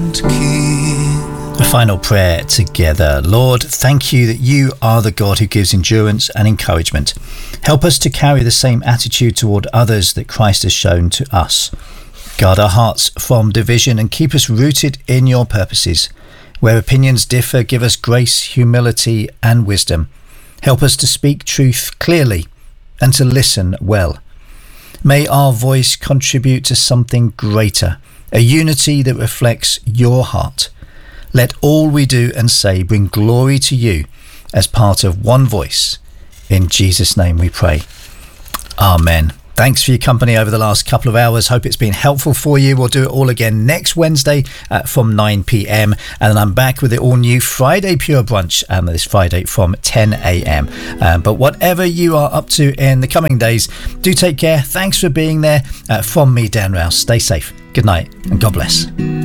A final prayer together. Lord, thank you that you are the God who gives endurance and encouragement. Help us to carry the same attitude toward others that Christ has shown to us. Guard our hearts from division and keep us rooted in your purposes. Where opinions differ, give us grace, humility and wisdom. Help us to speak truth clearly and to listen well. May our voice contribute to something greater, a unity that reflects your heart. Let all we do and say bring glory to you as part of one voice. In Jesus' name we pray. Amen. Thanks for your company over the last couple of hours. Hope it's been helpful for you. We'll do it all again next Wednesday from 9 p.m. And then I'm back with the all new Friday Pure Brunch this Friday from 10 a.m. But whatever you are up to in the coming days, do take care. Thanks for being there. From me, Dan Rouse. Stay safe. Good night and God bless.